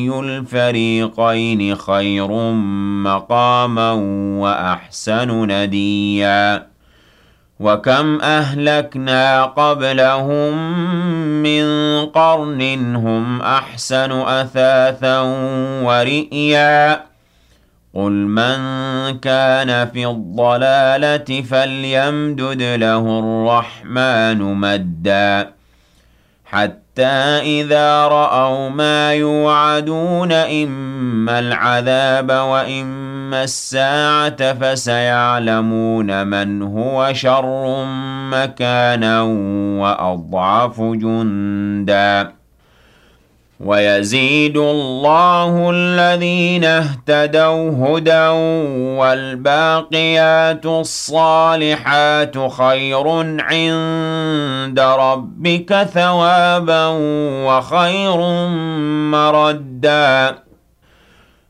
الفريقين خير مقاما وأحسن نديا وكم أهلكنا قبلهم من قرن هم أحسن أثاثا ورئيا قل من كان في الضلالة فليمدد له الرحمن مدا حتى إذا رأوا ما يوعدون إما العذاب وإما الساعة فسيعلمون من هو شر مكانا وأضعف جندا ويزيد الله الذين اهتدوا هدى والباقيات الصالحات خير عند ربك ثوابا وخير مردا